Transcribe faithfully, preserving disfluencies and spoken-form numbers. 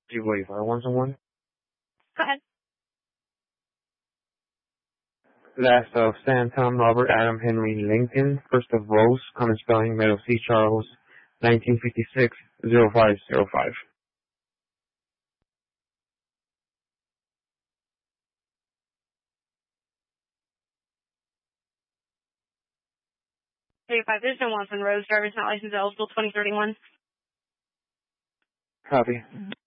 Do you believe I want someone? Go ahead. Last of Sam, Tom, Robert, Adam, Henry, Lincoln. First of Rose, common spelling, middle C. Charles, nineteen fifty-six, oh five oh five. thirty-five, there's no Watson Rose. Driver's not licensed eligible, twenty thirty-one. Copy.